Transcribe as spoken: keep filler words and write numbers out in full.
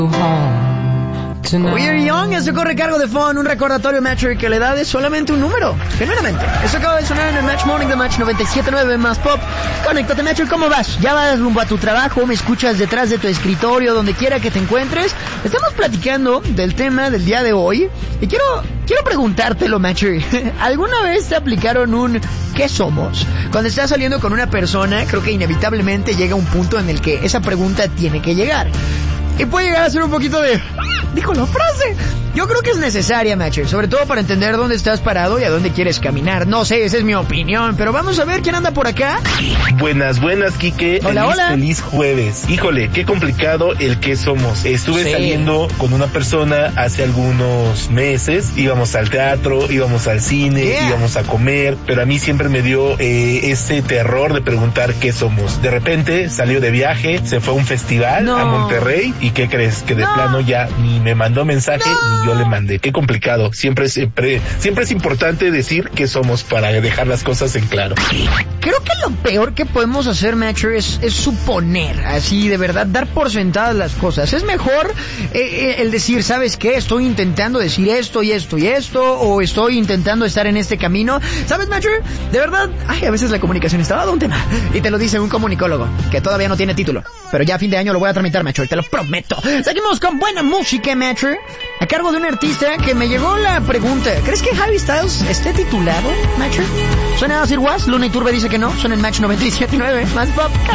We're Young, eso corre cargo de Fon, un recordatorio, Matcher, que la edad es solamente un número, genuinamente. Eso acaba de sonar en el Match Morning de Match noventa y siete punto nueve más Pop. Conéctate, Matcher, ¿cómo vas? ¿Ya vas rumbo a tu trabajo? ¿Me escuchas detrás de tu escritorio, donde quiera que te encuentres? Estamos platicando del tema del día de hoy y quiero, quiero preguntártelo, Matcher. ¿Alguna vez te aplicaron un ¿qué somos? Cuando estás saliendo con una persona, creo que inevitablemente llega un punto en el que esa pregunta tiene que llegar. Y puede llegar a ser un poquito de... dijo la frase. Yo creo que es necesaria, Matcher, sobre todo para entender dónde estás parado y a dónde quieres caminar. No sé, esa es mi opinión, pero vamos a ver quién anda por acá. Buenas, buenas, Quique. Hola, feliz, hola. Feliz jueves. Híjole, qué complicado el que somos. Estuve Sí. saliendo con una persona hace algunos meses. Íbamos al teatro, íbamos al cine, Yeah. íbamos a comer, pero a mí siempre me dio eh, ese terror de preguntar qué somos. De repente salió de viaje, se fue a un festival No. a Monterrey y ¿qué crees? Que de No. plano ya ni me mandó mensaje No. ni yo le mandé. Qué complicado. Siempre, siempre, siempre es importante decir qué somos para dejar las cosas en claro. Creo que lo peor que podemos hacer, Matcher, es, es suponer, así de verdad, dar por sentadas las cosas. Es mejor eh, eh, el decir, ¿sabes qué? Estoy intentando decir esto y esto y esto, o estoy intentando estar en este camino. ¿Sabes, Matcher? De verdad, ay, a veces la comunicación está dado un tema. Y te lo dice un comunicólogo, que todavía no tiene título. Pero ya a fin de año lo voy a tramitar, Matcher, te lo prometo. Seguimos con buena música, Matcher, a cargo de un artista que me llegó la pregunta. ¿Crees que Harry Styles esté titulado, Matcher? ¿Suena a Sir Was? Luna y Turbe dice que no. Suena en Match noventa y siete punto nueve más Pop.